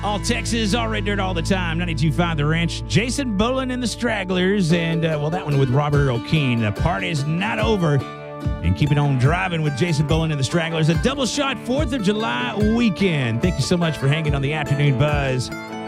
All Texas, all Red Dirt, all the time. 92.5 The Ranch. Jason Boland and the Stragglers. And, that one with Robert Earl Keen. The party's not over. And keep it on driving with Jason Boland and the Stragglers. A double shot 4th of July weekend. Thank you so much for hanging on the Afternoon Buzz.